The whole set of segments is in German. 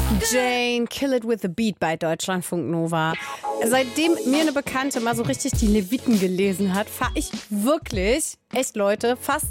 Jane, Kill It With The Beat bei Deutschlandfunk Nova. Seitdem mir eine Bekannte mal so richtig die Leviten gelesen hat, fahre ich wirklich, echt Leute, fast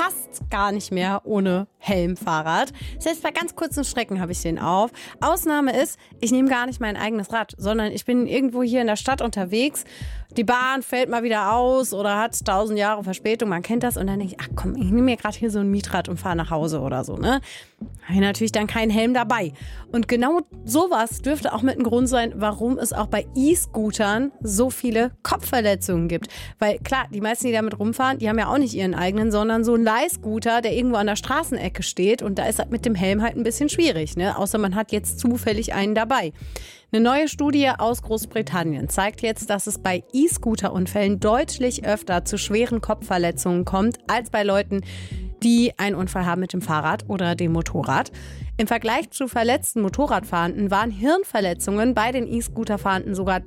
gar nicht mehr ohne Helm Fahrrad. Selbst bei ganz kurzen Strecken habe ich den auf. Ausnahme ist, ich nehme gar nicht mein eigenes Rad, sondern ich bin irgendwo hier in der Stadt unterwegs. Die Bahn fällt mal wieder aus oder hat 1000 Jahre Verspätung, man kennt das. Und dann denke ich, ach komm, ich nehme mir gerade hier so ein Mietrad und fahre nach Hause oder so, ne? Habe ich natürlich dann keinen Helm dabei. Und genau sowas dürfte auch mit ein Grund sein, warum es auch bei E-Scootern so viele Kopfverletzungen gibt. Weil klar, die meisten, die damit rumfahren, die haben ja auch nicht ihren eigenen, sondern so einen Leihscooter, der irgendwo an der Straßenecke steht. Und da ist das mit dem Helm halt ein bisschen schwierig, ne? Außer man hat jetzt zufällig einen dabei. Eine neue Studie aus Großbritannien zeigt jetzt, dass es bei E-Scooter-Unfällen deutlich öfter zu schweren Kopfverletzungen kommt, als bei Leuten, die einen Unfall haben mit dem Fahrrad oder dem Motorrad. Im Vergleich zu verletzten Motorradfahrenden waren Hirnverletzungen bei den E-Scooter-Fahrenden sogar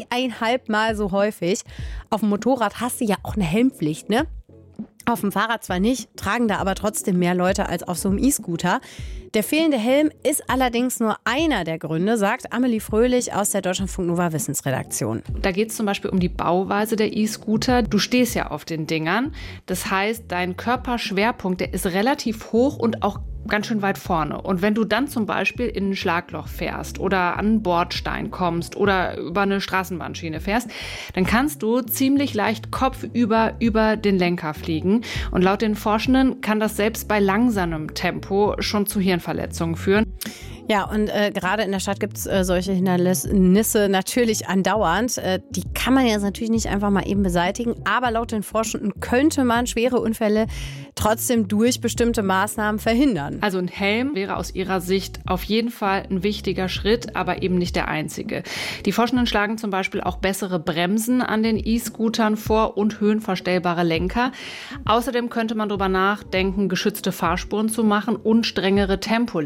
3,5 Mal so häufig. Auf dem Motorrad hast du ja auch eine Helmpflicht, ne? Auf dem Fahrrad zwar nicht, tragen da aber trotzdem mehr Leute als auf so einem E-Scooter. Der fehlende Helm ist allerdings nur einer der Gründe, sagt Amelie Fröhlich aus der Deutschlandfunk Nova Wissensredaktion. Da geht es zum Beispiel um die Bauweise der E-Scooter. Du stehst ja auf den Dingern. Das heißt, dein Körperschwerpunkt, der ist relativ hoch und auch ganz schön weit vorne. Und wenn du dann zum Beispiel in ein Schlagloch fährst oder an einen Bordstein kommst oder über eine Straßenbahnschiene fährst, dann kannst du ziemlich leicht kopfüber über den Lenker fliegen. Und laut den Forschenden kann das selbst bei langsamem Tempo schon zu Hirnverletzungen führen. Ja, und gerade in der Stadt gibt es solche Hindernisse natürlich andauernd. Die kann man jetzt natürlich nicht einfach mal eben beseitigen. Aber laut den Forschenden könnte man schwere Unfälle trotzdem durch bestimmte Maßnahmen verhindern. Also ein Helm wäre aus ihrer Sicht auf jeden Fall ein wichtiger Schritt, aber eben nicht der einzige. Die Forschenden schlagen zum Beispiel auch bessere Bremsen an den E-Scootern vor und höhenverstellbare Lenker. Außerdem könnte man darüber nachdenken, geschützte Fahrspuren zu machen und strengere Tempolimits